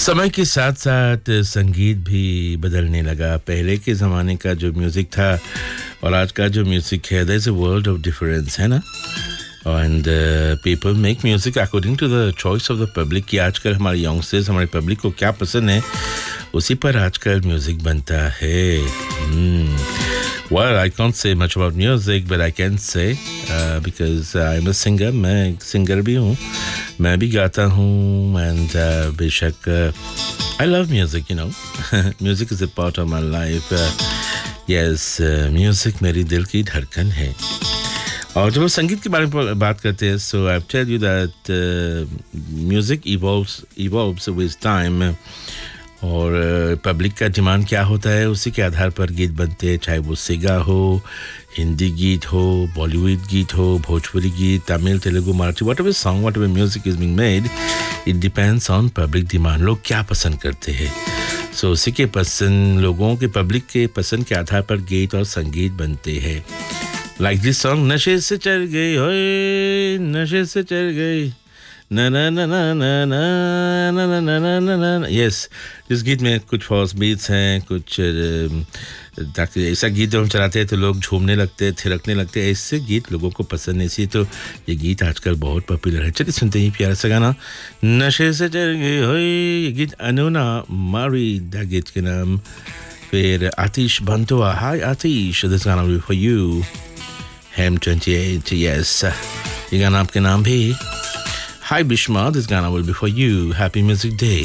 समय के साथ-साथ संगीत भी बदलने लगा। पहले के ज़माने का जो म्यूज़िक था और आज का जो म्यूज़िक है, there is a world of difference, है ना? And people make music according to the choice of the public कि आजकल हमारे यंगस्टर्स, हमारे पब्लिक को क्या पसंद है, उसी पर आजकल म्यूज़िक बनता है। Well, I can't say much about music, but I can say because I'm a singer. मैं एक सिंगर भी हूँ, मैं भी गाता हूँ and बेशक I love music, you know. Music is a part of my life. Yes, music मेरी दिल की धड़कन है। और जब संगीत के बारे में बात करते हैं, so I tell you that music evolves with time. और पब्लिक का डिमांड क्या होता है, उसी के आधार पर गीत बनते हैं, चाहे वो सेगा हो, हिंदी गीत हो, बॉलीवुड गीत हो, भोजपुरी गीत, Tamil, Telugu, Marathi, whatever song, whatever music is being made, it depends on public demand. लोग क्या पसंद करते हैं, so उसी के पसंद, लोगों के पब्लिक के पसंद के आधार पर गीत और संगीत बनते हैं। Like this song, नशे से चढ़ गई होए, नशे से चढ़ गई, ना ना ना ना ना ना ना ना ना ना ना। यस, इस गीत में कुछ फॉल्स बीट्स हैं, कुछ ताकि ऐसा गीत जब हम चलाते हैं तो लोग झूमने लगते हैं, थिरकने लगते हैं। ऐसे गीत लोगों को पसंद नहीं, इसलिए तो ये गीत आजकल बहुत पॉपुलर है। चलिए सुनते हैं प्यारा सा गाना, नशे से चढ़ गई होए। ये गीत अनुना मारी दा गीत के नाम। फिर आतिश बंतुआ, हाय आतिश, दिस गाना will be for you. Ham 28, yes, ये गाना आपके नाम भी। Hi Bishma, this Ghana will be for you. Happy Music Day.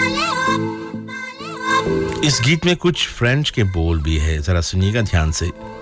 इस गीत में कुछ फ्रेंच के बोल भी है, जरा सुनिएगा ध्यान से।